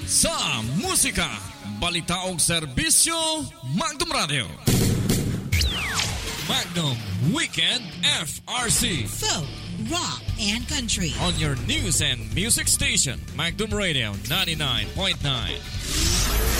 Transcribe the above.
Sa musika, balita og serbisyo, Magnum Radio. Magnum Weekend FRC. Folk, rock, and country. On your news and music station, Magnum Radio 99.9.